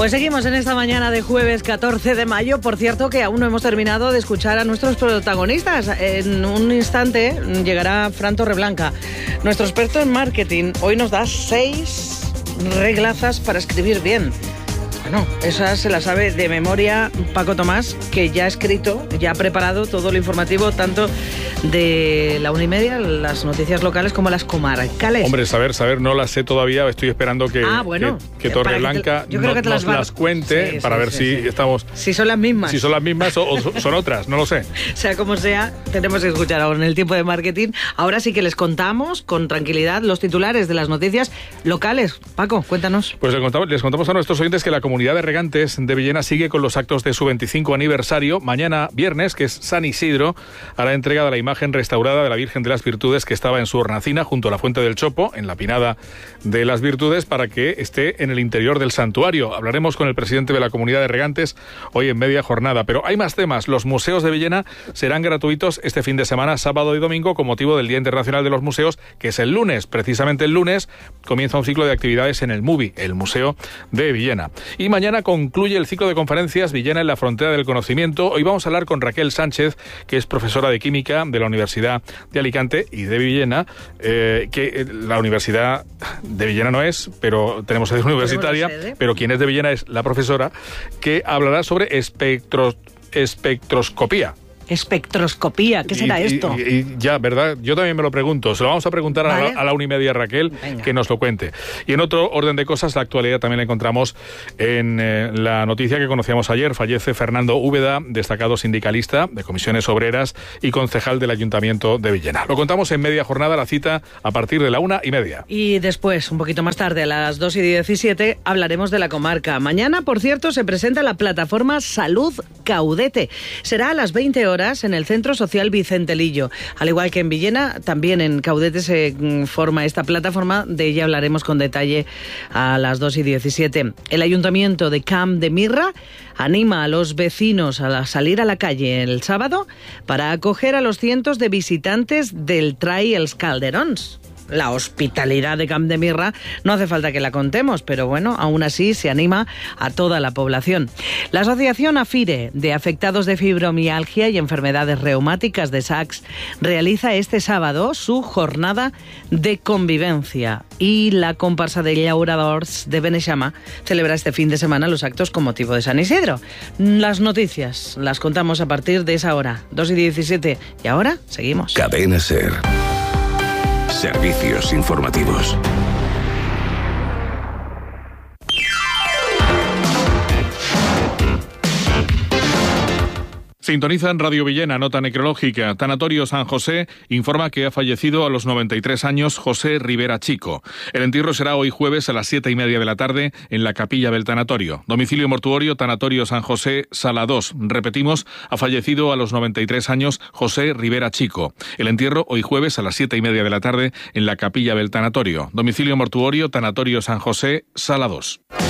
Pues seguimos en esta mañana de jueves 14 de mayo. Por cierto, que aún no hemos terminado de escuchar a nuestros protagonistas. En un instante llegará Fran Torreblanca, nuestro experto en marketing. Hoy nos da 6 reglazas para escribir bien. Bueno, esa se la sabe de memoria Paco Tomás, que ya ha escrito, ya ha preparado todo el informativo, tanto de la 1:30, las noticias locales, como las comarcales. Hombre, saber, no las sé todavía. Estoy esperando que Torreblanca nos las cuente, para ver si estamos... Si son las mismas. Si son las mismas o son otras, no lo sé. Sea como sea, tenemos que escuchar ahora en el tiempo de marketing. Ahora sí que les contamos con tranquilidad los titulares de las noticias locales. Paco, cuéntanos. Pues les contamos a nuestros oyentes que la Comunidad de Regantes de Villena sigue con los actos de su 25 aniversario. Mañana, viernes, que es San Isidro, hará entrega de la imagen restaurada de la Virgen de las Virtudes que estaba en su hornacina junto a la Fuente del Chopo, en la Pinada de las Virtudes, para que esté en el interior del santuario. Hablaremos con el presidente de la Comunidad de Regantes hoy en media jornada. Pero hay más temas. Los museos de Villena serán gratuitos este fin de semana, sábado y domingo, con motivo del Día Internacional de los Museos, que es el lunes. Precisamente el lunes comienza un ciclo de actividades en el MUBI, el Museo de Villena. Y mañana concluye el ciclo de conferencias Villena en la frontera del conocimiento. Hoy vamos a hablar con Raquel Sánchez, que es profesora de Química de la Universidad de Alicante y de Villena, que la Universidad de Villena no es, pero tenemos sede universitaria, pero quien es de Villena es la profesora, que hablará sobre espectroscopía. Espectroscopía, ¿qué será esto? Y ya, ¿verdad? Yo también me lo pregunto. Se lo vamos a preguntar a la 1:30 Raquel, venga, que nos lo cuente. Y en otro orden de cosas, la actualidad también la encontramos en la noticia que conocíamos ayer. Fallece Fernando Úbeda, destacado sindicalista de comisiones obreras y concejal del Ayuntamiento de Villena. Lo contamos en media jornada, la cita a partir de la 1:30. Y después, un poquito más tarde, a las 2:17, hablaremos de la comarca. Mañana, por cierto, se presenta la plataforma Salud Caudete. Será a las 20 horas en el Centro Social Vicente Lillo. Al igual que en Villena, también en Caudete se forma esta plataforma. De ella hablaremos con detalle a las 2:17. El Ayuntamiento de Camp de Mirra anima a los vecinos a salir a la calle el sábado para acoger a los cientos de visitantes del Trai Els Calderons. La hospitalidad de Camp de Mirra no hace falta que la contemos, pero bueno, aún así se anima a toda la población. La Asociación AFIRE de Afectados de Fibromialgia y Enfermedades Reumáticas de Sacs realiza este sábado su jornada de convivencia, y la comparsa de llauradors de Beneixama celebra este fin de semana los actos con motivo de San Isidro. Las noticias las contamos a partir de esa hora, 2:17, y ahora seguimos. Cadena SER. Servicios informativos. Sintonizan Radio Villena, nota necrológica. Tanatorio San José informa que ha fallecido a los 93 años José Rivera Chico. El entierro será hoy jueves a las 7:30 de la tarde en la capilla del tanatorio. Domicilio mortuorio, Tanatorio San José, Sala 2. Repetimos, ha fallecido a los 93 años José Rivera Chico. El entierro hoy jueves a las 7:30 de la tarde en la capilla del tanatorio. Domicilio mortuorio, Tanatorio San José, Sala 2.